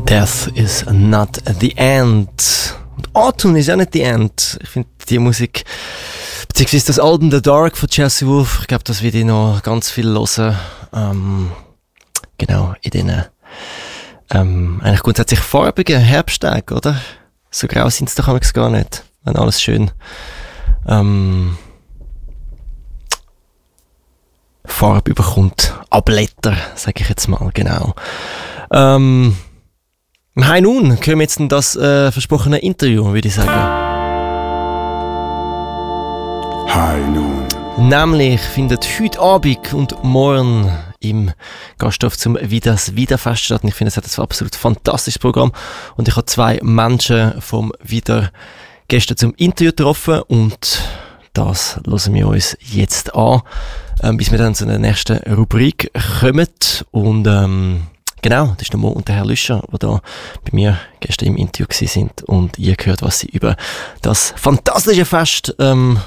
Death is not the end. Und Autumn ist auch nicht the end. Ich finde die Musik, beziehungsweise das Album The Dark von Jesse Wolf, ich glaube, das wird ich noch ganz viel hören. Genau, in diesen eigentlich grundsätzlich farbigen Herbsttagen, oder? So grau sind es doch gar nicht, wenn alles schön Farbe überkommt. Abblätter, sage ich jetzt mal, genau. Hi nun, können wir jetzt in das versprochene Interview, würde ich sagen. Hi nun. Nämlich findet heute Abend und morgen im Gasthof zum Widerfest statt. Und ich finde, es hat ein absolut fantastisches Programm. Und ich habe 2 Menschen vom Wieder gestern zum Interview getroffen und das hören wir uns jetzt an, bis wir dann zu der nächsten Rubrik kommen. Und genau, das ist der Mo und der Herr Lüscher, die da bei mir gestern im Interview waren und ihr gehört, was sie über das fantastische Fest zu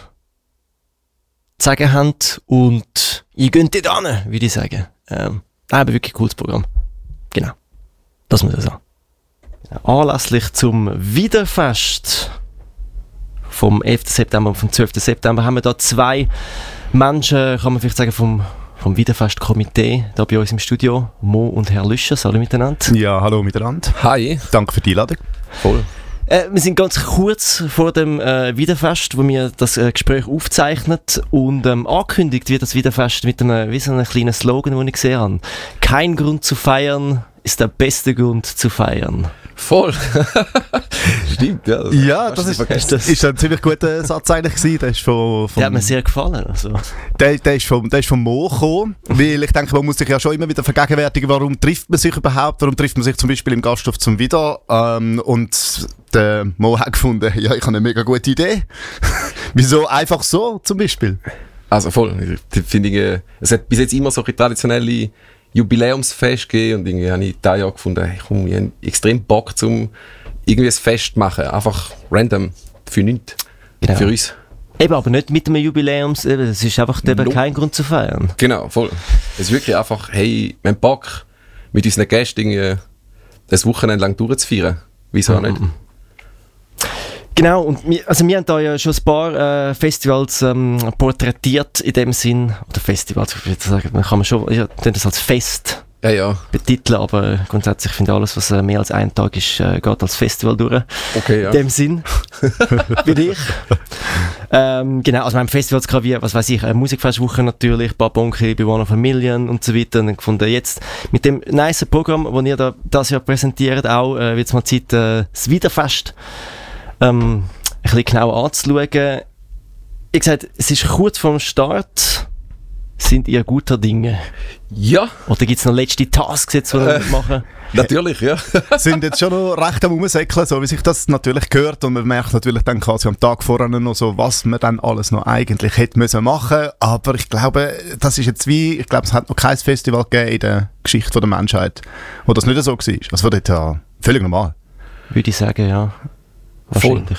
sagen haben. Und ihr geht dort hin, würde ich sagen. Aber wirklich cooles Programm. Genau, das muss ich sagen. Anlässlich zum Widerfest vom 11. September und vom 12. September haben wir da 2 Menschen, kann man vielleicht sagen, vom Widerfest-Komitee da bei uns im Studio. Mo und Herr Lüscher, hallo miteinander. Ja, hallo miteinander. Hi. Danke für die Einladung. Voll. Wir sind ganz kurz vor dem Widerfest, wo wir das Gespräch aufzeichnen und angekündigt wird das Widerfest mit einem, wie so einem kleinen Slogan, den ich gesehen habe. Kein Grund zu feiern ist der beste Grund zu feiern. Voll. Stimmt, ja. Ja, das ist ein ziemlich guter Satz eigentlich gewesen. Der hat mir sehr gefallen. Also. Der ist vom Mo gekommen, weil ich denke, man muss sich ja schon immer wieder vergegenwärtigen, warum trifft man sich überhaupt, warum trifft man sich zum Beispiel im Gasthof zum Wieder, und der Mo hat gefunden, ja, ich habe eine mega gute Idee. Wieso einfach so zum Beispiel? Also voll, ich finde, es hat bis jetzt immer so traditionelle Jubiläumsfest gegeben und irgendwie habe ich da Jahr gefunden, hey, komm, ich habe extrem Bock zum irgendwie ein Fest machen, einfach random, für nichts, genau. Für uns. Eben, aber nicht mit einem Jubiläums, es ist einfach kein Grund zu feiern. Genau, voll. Es ist wirklich einfach, hey, wir haben Bock, mit unseren Gästen irgendwie ein Wochenende lang durchzufeiern. Wieso auch nicht? Genau, und wir haben da ja schon ein paar Festivals porträtiert in dem Sinn. Oder Festivals, ich würde sagen, man kann schon das als Fest betiteln, aber grundsätzlich finde ich alles, was mehr als ein Tag ist, geht als Festival durch. Okay, ja. In dem Sinn. Bin ich. Genau, also beim Festivals kann wie, was weiß ich, eine Musikfestwoche natürlich, Babonki, bei One of a Million und so weiter. Und ich gefunden, jetzt mit dem nice Programm, das ihr da das Jahr präsentiert, auch wird es mal Zeit, das Widerfest ein bisschen genauer anzuschauen. Ich gesagt, es ist kurz vorm Start. Sind ihr guter Dinge? Ja. Oder gibt es noch letzte Tasks jetzt, die wir machen? Natürlich, ja. Sind jetzt schon noch recht am Rumsäckeln, so wie sich das natürlich gehört, und man merkt natürlich dann quasi am Tag vorher noch so, was man dann alles noch eigentlich hätte müssen machen. Aber ich glaube, das ist jetzt ich glaube, es hat noch kein Festival gegeben in der Geschichte der Menschheit, wo das nicht so war. Also von dort her völlig normal. Würde ich sagen, ja. Wahrscheinlich.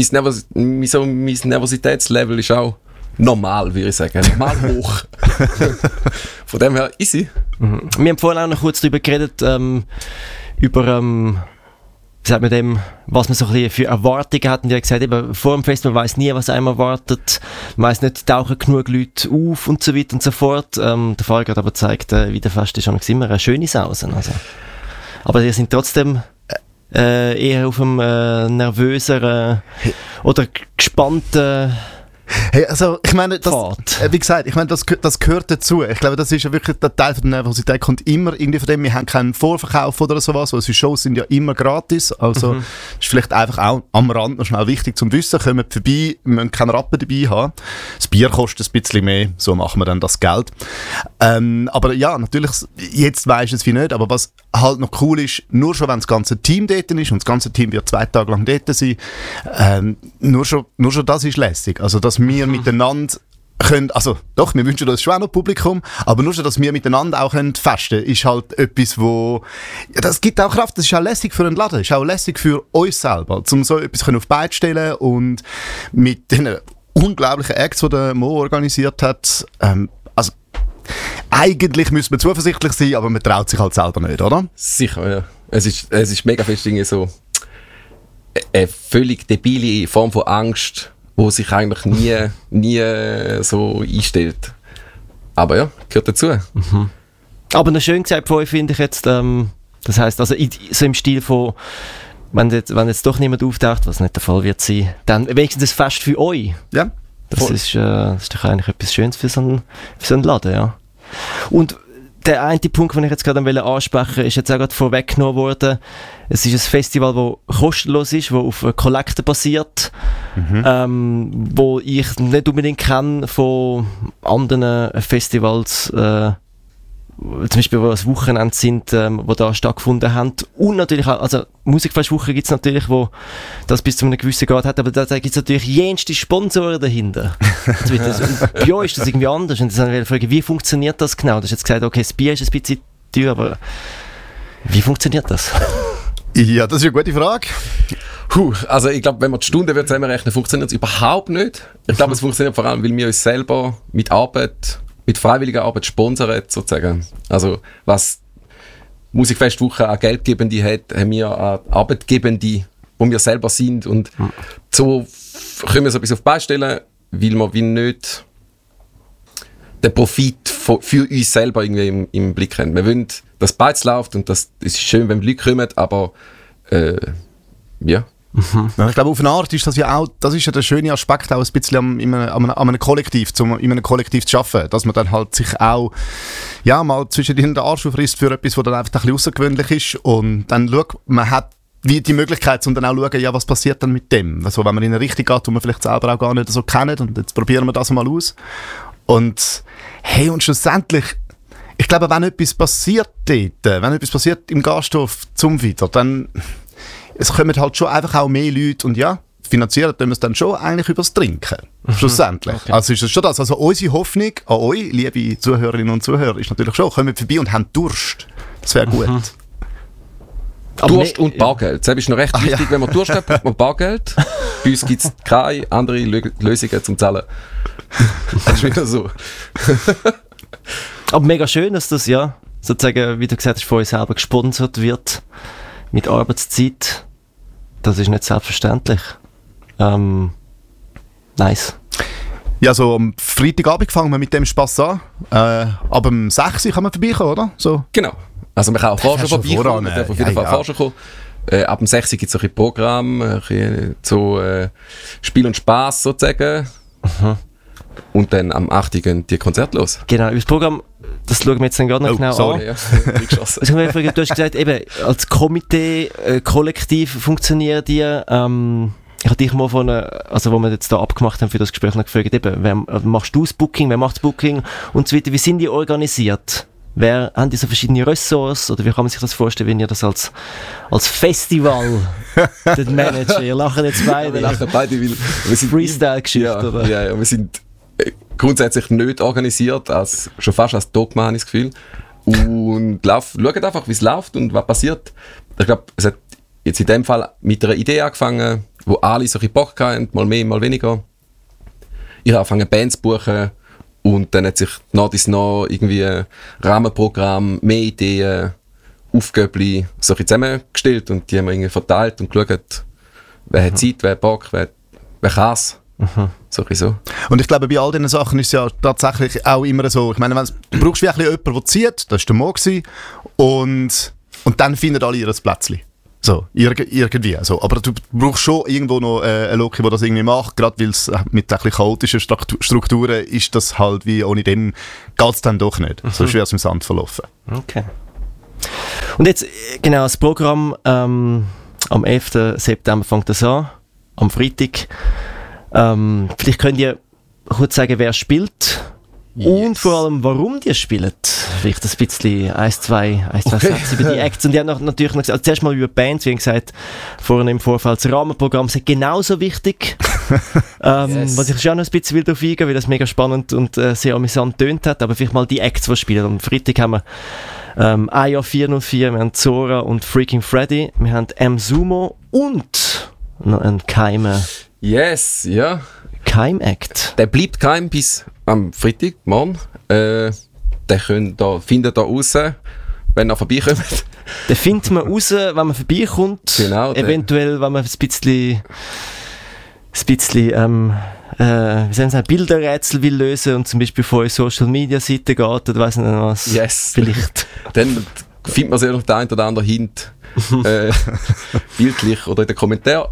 Mein Nervositätslevel ist auch normal, würde ich sagen. Normal hoch. Von dem her easy. Mhm. Wir haben vorhin auch noch kurz darüber geredet, über wie sagt man dem, was man so ein bisschen für Erwartungen hat. Und ich habe gesagt, eben, vor dem Festival weiss nie, was einem erwartet. Man weiss nicht, tauchen genug Leute auf und so weiter und so fort. Der Fall hat aber gezeigt, Widerfest ist immer eine schöne Sause. Also. Aber wir sind trotzdem eher auf einem nervöseren oder gespannten Hey, also ich meine, wie gesagt, ich meine, das gehört dazu. Ich glaube, das ist ja wirklich der Teil von der Nervosität, kommt immer irgendwie von dem, wir haben keinen Vorverkauf oder sowas, weil unsere Shows sind ja immer gratis, also ist vielleicht einfach auch am Rand noch schnell wichtig zum Wissen, kommen vorbei, wir müssen keinen Rappen dabei haben, das Bier kostet ein bisschen mehr, so machen wir dann das Geld. Aber ja, natürlich, jetzt weisst du es wie nicht, aber was halt noch cool ist, nur schon wenn das ganze Team dort ist, und das ganze Team wird 2 Tage lang dort sein, nur schon das ist lässig, also dass wir miteinander können, also doch, wir wünschen uns schon auch noch Publikum, aber nur schon, dass wir miteinander auch können festen, ist halt etwas, wo, ja, das gibt auch Kraft, das ist auch lässig für einen Laden, ist auch lässig für uns selber, um so etwas auf die Beine zu stellen, und mit den unglaublichen Acts, die der Mo organisiert hat, also eigentlich müssen wir zuversichtlich sein, aber man traut sich halt selber nicht, oder? Sicher, ja. Es ist mega fest irgendwie so eine völlig debile Form von Angst, die sich eigentlich nie so einstellt. Aber ja, gehört dazu. Mhm. Aber noch schön gesagt von euch finde ich jetzt, das heisst, also so im Stil von, wenn jetzt doch niemand auftaucht, was nicht der Fall wird sein, dann wenigstens das Fest für euch. Ja. Das ist doch eigentlich etwas Schönes für so einen Laden, ja. Und der eine Punkt, den ich jetzt gerade ansprechen wollte, ist jetzt auch gerade vorweggenommen worden. Es ist ein Festival, das kostenlos ist, das auf Kollekten basiert, wo ich nicht unbedingt kenne von anderen Festivals, zum Beispiel, wo es Wochenende sind, wo da stattgefunden haben. Und natürlich auch, also Musikfestwochen gibt es natürlich, wo das bis zu einem gewissen Grad hat, aber da gibt es natürlich jenste Sponsoren dahinter. Bei euch ist das irgendwie anders. Und dann wollte ich fragen, wie funktioniert das genau? Du hast jetzt gesagt, okay, das Bier ist ein bisschen teuer, aber wie funktioniert das? Ja, das ist eine gute Frage. Also ich glaube, wenn man die Stunden zusammenrechnen, funktioniert es überhaupt nicht. Ich glaube, es funktioniert vor allem, weil wir uns selber mit freiwilliger Arbeit sponsern, sozusagen. Also, was Musikfestwoche an Geldgebende hat, haben wir an Arbeitgebende, wo wir selber sind. Und so können wir so etwas auf die Beine stellen, weil wir wie nicht den Profit für uns selber irgendwie im Blick haben. Wir wollen, dass beides läuft und das ist schön, wenn Leute kommen, aber ja. Ja, ich glaube, auf eine Art ist das ja auch, das ist ja der schöne Aspekt auch ein bisschen an einem Kollektiv, in einem Kollektiv zu arbeiten, dass man dann halt sich auch mal zwischen den Arsch aufrisst für etwas, was dann einfach ein bisschen außergewöhnlich ist und dann schaut, man hat wie die Möglichkeit, um dann auch zu schauen, ja, was passiert dann mit dem, also wenn man in eine Richtung geht, die man vielleicht selber auch gar nicht so kennt und jetzt probieren wir das mal aus und hey, und schlussendlich ich glaube, wenn etwas passiert dort, wenn etwas passiert im Gasthof zum Wieder, dann es kommen halt schon einfach auch mehr Leute und ja, finanzieren tun wir es dann schon eigentlich über das Trinken, schlussendlich. Okay. Also ist es schon das. Also unsere Hoffnung an euch, liebe Zuhörerinnen und Zuhörer, ist natürlich schon, kommt vorbei und habt Durst. Das wäre gut. Durst und Bargeld. Das ist noch recht wichtig, wenn man Durst hat, braucht man Bargeld. Bei uns gibt es keine anderen Lösungen zum Zahlen. Das ist wieder so. Aber mega schön, dass das ja sozusagen, wie du gesagt hast, von euch selber gesponsert wird. Mit Arbeitszeit, das ist nicht selbstverständlich. Nice. Ja, so am Freitagabend fangen wir mit dem Spass an. Ab dem 6 Uhr kann man vorbeikommen, oder? So. Genau. Also man kann auch vorher schon vorbeikommen. Man darf auf jeden Fall vorher schon kommen. Ab dem 6 Uhr gibt es ein Programm, so Spiel und Spass sozusagen. Und dann am 8. gehen die Konzerte los. Genau, über das Programm, das schauen wir jetzt dann gerade noch genau an. Ja. Also, du hast gesagt, eben, als Komitee, kollektiv funktionieren die. Ich hatte dich mal also wo wir jetzt da abgemacht haben für das Gespräch, noch gefragt, eben, wer machst du das Booking, wer macht das Booking und so weiter. Wie sind die organisiert? Haben die so verschiedene Ressorts oder wie kann man sich das vorstellen, wenn ihr das als Festival den Manager, ihr lacht jetzt beide. Wir lachen beide, weil wir sind Freestyle-Geschichte, oder? Ja, wir sind grundsätzlich nicht organisiert, schon fast als Dogma, habe ich das Gefühl. Und schauen einfach, wie es läuft und was passiert. Ich glaube, es hat jetzt in dem Fall mit einer Idee angefangen, wo alle solche Bock hatten, mal mehr, mal weniger. Ich habe angefangen, Bands zu buchen und dann hat sich nach irgendwie ein Rahmenprogramm, mehr Ideen, Aufgaben so zusammengestellt und die haben wir irgendwie verteilt und geschaut, wer hat Zeit, wer hat Bock, wer kann es. So. Und ich glaube, bei all diesen Sachen ist es ja tatsächlich auch immer so, ich meine, du brauchst wirklich jemanden, der zieht, das war der Mo und dann finden alle ihr Plätzchen. So, irgendwie. So. Aber du brauchst schon irgendwo noch einen Loki, der das irgendwie macht, gerade weil es mit ein bisschen chaotischen Strukturen ist das halt wie ohne dem geht es dann doch nicht. So schwer im Sand verlaufen. Okay. Und jetzt, genau, das Programm am 11. September fängt das an, am Freitag. Vielleicht könnt ihr kurz sagen, wer spielt und vor allem, warum die spielen. Vielleicht ein bisschen ein, zwei Sätze über die Acts. Und die haben natürlich noch gesagt, zuerst mal über Bands, wie gesagt, vorhin im Vorfeld das Rahmenprogramm ist genauso wichtig. Was ich schon noch ein bisschen darauf eingehen, weil das mega spannend und sehr amüsant tönt hat, aber vielleicht mal die Acts, die spielen. Am Freitag haben wir AJA 404, wir haben Zora und Freaking Freddy, wir haben M-Sumo und noch einen geheimen Yes, ja. Keim-Act. Der bleibt geheim bis am Freitag, morgen. Den findet ihr raus. wenn ihr vorbeikommt. Den findet man raus, wenn man vorbeikommt. Genau. Eventuell, wenn man ein bisschen wie soll ich sagen, Bilderrätsel will lösen und zum Beispiel von eurer Social-Media-Seite geht oder weiss nicht was. Yes. Vielleicht. Dann findet man sich noch den einen oder anderen Hint. Bildlich oder in den Kommentaren.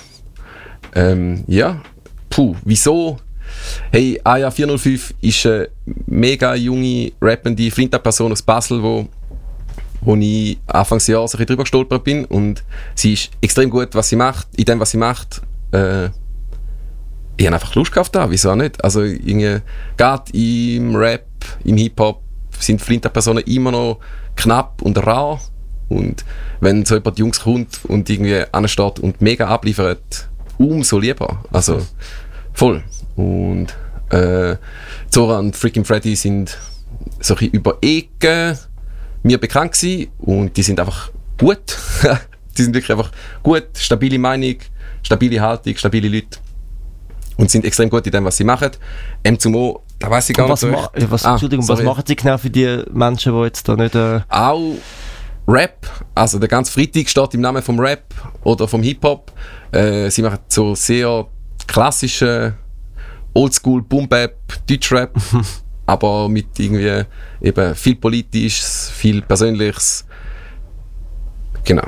Ja. Wieso? Hey, Aya 405 ist eine mega junge, rappende Flinta-Person aus Basel, wo ich Anfangsjahr so ein bisschen drüber gestolpert bin, und sie ist extrem gut, was sie macht, in dem, was sie macht. Ich habe einfach Lust gehabt da, wieso auch nicht? Also gerade im Rap, im Hip-Hop sind Flinta-Personen immer noch knapp und rar, und wenn so jemand Jungs kommt und irgendwie ansteht und mega abliefert, umso lieber. Also voll. Und Zora und Freaking Freddy sind so ein bisschen über Ecken mir bekannt gewesen, und die sind einfach gut. Die sind wirklich einfach gut, stabile Meinung, stabile Haltung, stabile Leute. Und sind extrem gut in dem, was sie machen. M2Mo, da weiss ich gar nicht so recht. Was machen sie genau für die Menschen, die jetzt da nicht... Auch Rap, also der ganze Freitag steht im Namen vom Rap oder vom Hip-Hop. Sie machen so sehr klassische Oldschool Boom-Bap, Deutschrap, aber mit irgendwie eben viel Politisches, viel Persönliches. Genau.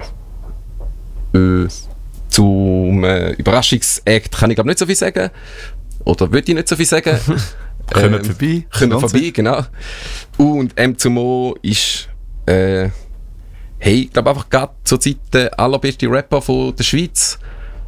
Zum Überraschungsakt kann ich glaube nicht so viel sagen. Oder würde ich nicht so viel sagen. Kommen vorbei. Kommen vorbei, genau. Und M2Mo ist ich glaube einfach gerade zur Zeit der allerbeste Rapper von der Schweiz.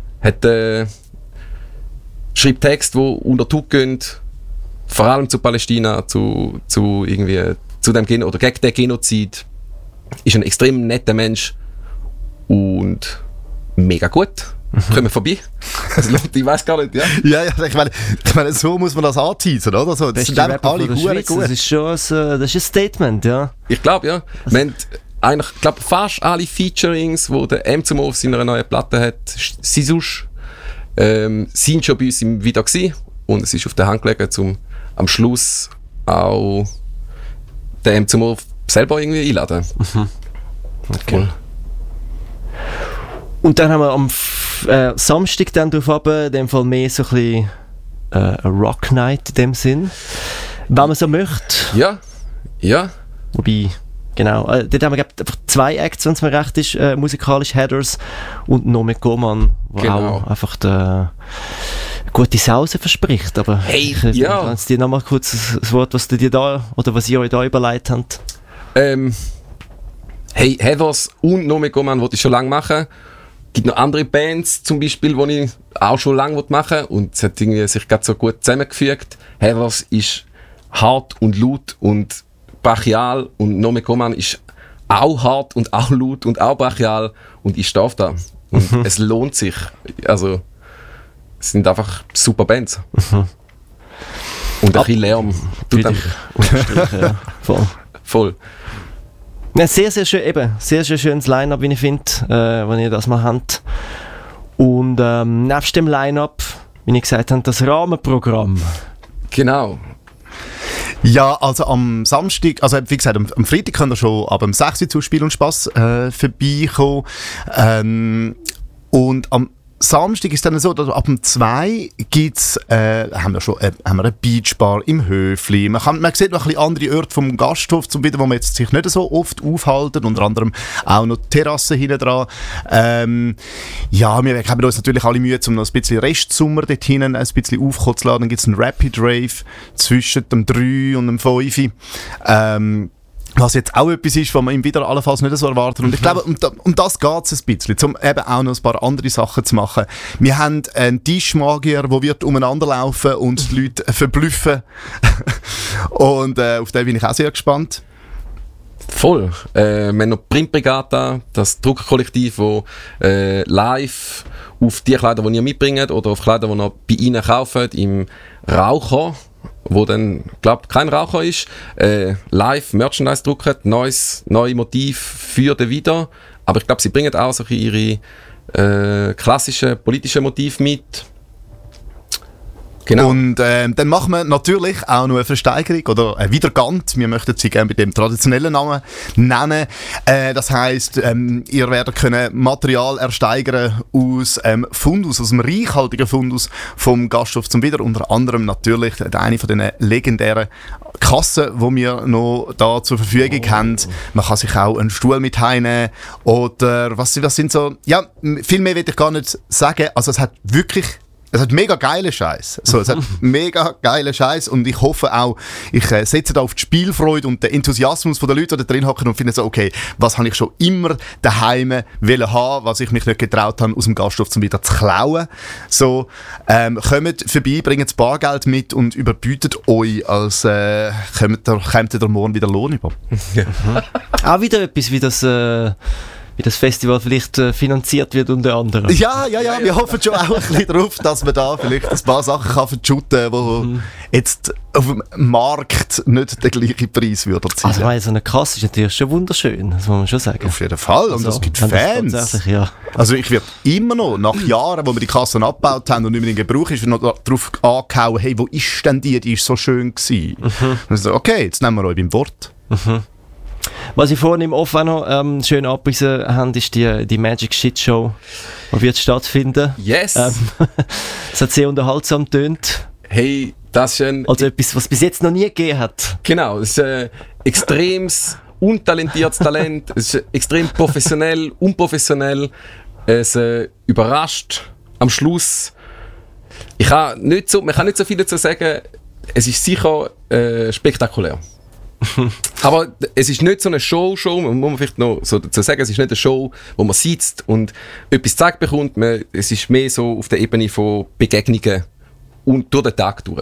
Schreibt Texte, die unter Druck gehen, vor allem zu Palästina, zu dem oder gegen den Genozid. Ist ein extrem netter Mensch und mega gut. Kommen vorbei. Ich weiß gar nicht, ja. Ja, ich meine, so muss man das anteasern, oder? So, das sind einfach alle gut. Das ist schon ein Statement, ja. Ich glaube, ja. Wir haben eigentlich, fast alle Featurings, die der M2Mo auf seiner neuen Platte hat, Sisush, sind schon bei uns im Video gewesen. Und es ist auf der Hand gelegen, um am Schluss auch den M2Mo selber irgendwie einladen. Okay. Cool. Und dann haben wir am Samstag dann drauf runter, in dem Fall mehr so ein bisschen eine Rock Night in dem Sinn. Wenn man so möchte. Ja. Wobei, genau, dort haben wir einfach 2 Acts, wenn es mir recht ist, musikalisch Headers und Nome Goman, der genau. auch einfach eine gute Sause verspricht. Aber hey, ich jetzt dir nochmal kurz das Wort, was du dir da, oder was ihr euch da überlegt habt. Heathers und Nome Goman wollte ich schon lange machen. Es gibt noch andere Bands, zum Beispiel, die ich auch schon lange machen will. Und es hat irgendwie sich gerade so gut zusammengefügt. Heathers ist hart und laut und brachial, und Nome Goman ist auch hart und auch laut und auch brachial, und ich stehe da. Und es lohnt sich. Also, es sind einfach super Bands. Und ein bisschen Lärm. Ja, voll. Ja, sehr, sehr schön, eben. Sehr, sehr schönes Line-Up, wie ich finde, wenn ihr das mal habt. Und nebst dem Line-Up, wie ich gesagt habe, das Rahmenprogramm. Genau. Ja, also am Samstag, also wie gesagt, am Freitag könnt ihr schon ab dem 6 Uhr zu Spiel und Spass vorbeikommen. Und am Samstag ist dann so, dass ab dem 2 gibt's, haben wir eine Beachbar im Höfli. Man sieht noch ein bisschen andere Orte vom Gasthof, wo man jetzt sich nicht so oft aufhalten, unter anderem auch noch die Terrasse hinten dran. Ja, wir haben uns natürlich alle Mühe, um noch ein bisschen Restsommer dort hinten ein bisschen aufkommen zu lassen. Dann gibt es einen Rapid Rave zwischen dem 3 und dem 5. Was jetzt auch etwas ist, was man ihm wieder allenfalls nicht so erwartet. Und ich glaube, um das geht es ein bisschen, um eben auch noch ein paar andere Sachen zu machen. Wir haben einen Tischmagier, der wird umeinander laufen und die Leute verblüffen. Und auf den bin ich auch sehr gespannt. Voll. Wir haben noch Printbrigada, das Druckerkollektiv, das live auf die Kleider, die ihr mitbringt, oder auf Kleider, die ihr bei ihnen kauft, im Raucher, wo dann, glaube ich, kein Raucher ist, live Merchandise drucken, neue Motiv für den Wieder. Aber ich glaube, sie bringen auch so ihre klassischen politischen Motive mit. Genau. Und dann machen wir natürlich auch noch eine Versteigerung oder eine Wiedergant. Wir möchten sie gerne mit dem traditionellen Namen nennen. Das heisst, ihr werdet können Material ersteigern aus Fundus, aus dem reichhaltigen Fundus vom Gasthof zum Wieder. Unter anderem natürlich eine von den legendären Kassen, die wir noch da zur Verfügung haben. Man kann sich auch einen Stuhl mit heimnehmen oder was sind so... Ja, viel mehr will ich gar nicht sagen. Also es hat mega geile Scheiß. So, es hat mega geile Scheiß und ich hoffe auch, ich setze da auf die Spielfreude und den Enthusiasmus der Leute, die da drin hocken und finden so, okay, was habe ich schon immer daheim wollen haben, was ich mich nicht getraut habe, aus dem Gasthof zum wieder zu klauen. So, kommt vorbei, bringt das Bargeld mit und überbietet euch, als kommt ihr morgen wieder Lohn über. Auch wieder etwas wie das Festival vielleicht finanziert wird unter anderem. Ja, wir hoffen schon auch ein bisschen darauf, dass man da vielleicht ein paar Sachen kann verschütten kann, die jetzt auf dem Markt nicht den gleichen Preis würden ziehen. Also so eine Kasse ist natürlich schon wunderschön, das muss man schon sagen. Auf jeden Fall, und es gibt Fans. Ja. Also ich werde immer noch, nach Jahren, wo wir die Kassen abgebaut haben und nicht mehr in Gebrauch ist, noch darauf angehauen, hey, wo ist denn die ist so schön gewesen. Und so, okay, jetzt nehmen wir euch beim Wort. Was ich vorhin im Off auch noch schön abgewiesen habe, ist die Magic Shit Show, die wird stattfinden. Yes! Es hat sehr unterhaltsam getönt. Hey, das ist also etwas, was es bis jetzt noch nie gegeben hat. Genau, es ist ein extremes, untalentiertes Talent. Es ist extrem professionell, unprofessionell. Es überrascht am Schluss. Man kann nicht so viel dazu sagen. Es ist sicher spektakulär. Aber es ist nicht so eine Show, muss man vielleicht noch so dazu sagen, es ist nicht eine Show, wo man sitzt und etwas gezeigt bekommt. Es ist mehr so auf der Ebene von Begegnungen und durch den Tag durch.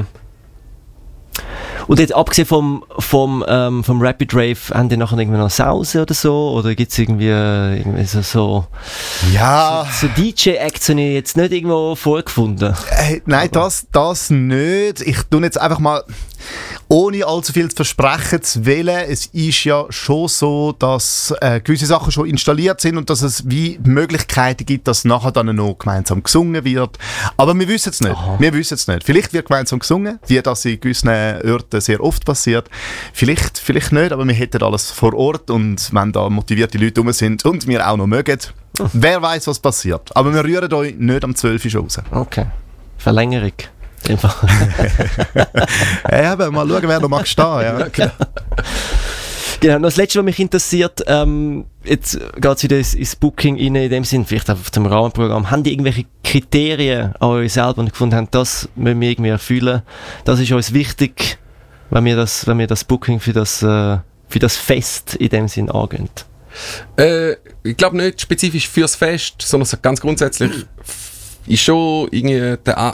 Und jetzt abgesehen vom Rapid Rave, haben die nachher irgendwie noch Sause oder so? Oder gibt es irgendwie so DJ-Acts, die ich jetzt nicht irgendwo vorgefunden? Nein, das nicht. Ich tue jetzt einfach mal, ohne allzu viel zu versprechen zu wollen, es ist ja schon so, dass gewisse Sachen schon installiert sind und dass es wie Möglichkeiten gibt, dass nachher dann noch gemeinsam gesungen wird. Aber wir wissen es nicht. Vielleicht wird gemeinsam gesungen, wie das in gewissen Orten sehr oft passiert. Vielleicht nicht, aber wir hätten alles vor Ort und wenn da motivierte Leute rum sind und wir auch noch mögen, wer weiß, was passiert. Aber wir rühren euch nicht am 12 Uhr raus. Okay. Verlängerung. Ja, aber mal schauen, wer noch mag stehen. Ja. Genau, noch das Letzte, was mich interessiert, jetzt geht es wieder ins Booking rein, in dem Sinn, vielleicht auch auf dem Rahmenprogramm. Haben die irgendwelche Kriterien an euch selber und gefunden haben, das müssen wir irgendwie erfüllen? Das ist uns wichtig, wenn wir das Booking für das Fest in dem Sinn angehen? Ich glaube nicht spezifisch fürs Fest, sondern ganz grundsätzlich ist schon irgendwie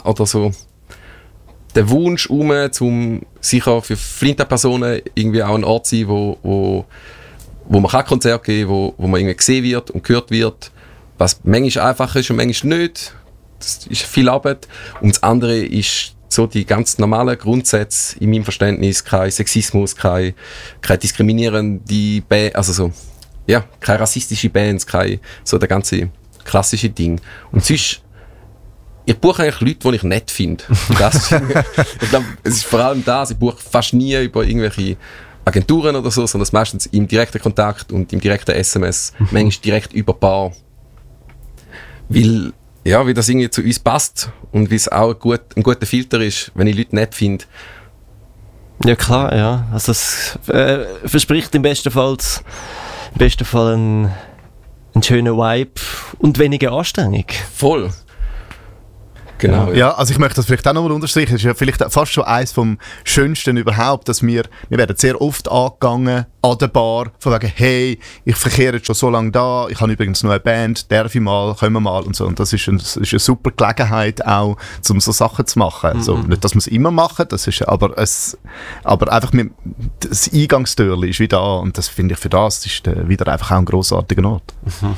der Wunsch um sicher für Flinta-Personen irgendwie auch ein Ort sein, wo man kann Konzert geben kann, wo man irgendwie gesehen wird und gehört wird, was manchmal einfacher ist und manchmal nicht. Das ist viel Arbeit. Und das andere ist so die ganz normalen Grundsätze in meinem Verständnis, kein Sexismus, keine diskriminierende Band, keine rassistische Bands, so der ganze klassische Ding. Und sonst, ich buche eigentlich Leute, die ich nett finde. Ich glaube, es ist vor allem das, ich buche fast nie über irgendwelche Agenturen oder so, sondern meistens im direkten Kontakt und im direkten SMS, manchmal direkt über Bar. Weil das irgendwie zu uns passt und wie es auch ein guter Filter ist, wenn ich Leute nett finde. Ja klar, ja. Also es verspricht im besten Fall einen schönen Vibe und weniger Anstrengung. Voll. Genau. Ja, also ich möchte das vielleicht auch nochmal unterstreichen. Das ist ja vielleicht fast schon eines vom Schönsten überhaupt, dass wir werden sehr oft angegangen an der Bar, von wegen, hey, ich verkehre jetzt schon so lange da, ich habe übrigens noch eine Band, darf ich mal, können wir mal und so. Und das ist eine super Gelegenheit auch, um so Sachen zu machen. Also, nicht, dass wir es immer machen, das ist, aber einfach das Eingangstürchen ist wieder da und das finde ich, für das ist wieder einfach auch ein grossartiger Ort.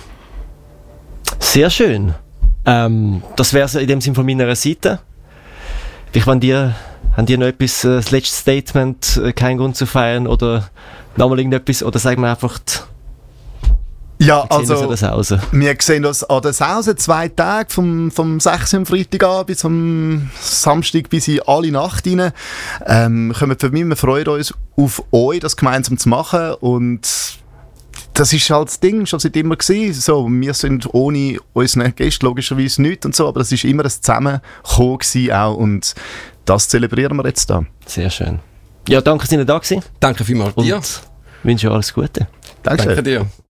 Sehr schön. Das wäre es in dem Sinn von meiner Seite. Vielleicht haben die noch etwas, das letzte Statement, kein Grund zu feiern oder nochmal irgendetwas, oder sagen wir einfach... Ja, also wir sehen uns an der Sause 2 Tage, vom 6. am Freitagabend zum Samstag bis in alle Nacht rein. Kommen für mich, wir freuen uns auf euch, das gemeinsam zu machen, und das ist halt das Ding, schon seit immer gewesen. So, wir sind ohne unsere Gäste logischerweise nichts und so, aber es ist immer ein Zusammenkommen gewesen auch, und das zelebrieren wir jetzt da. Sehr schön. Ja, danke, dass ihr da gewesen. Danke vielmals dir. Und wünsche alles Gute. Danke dir.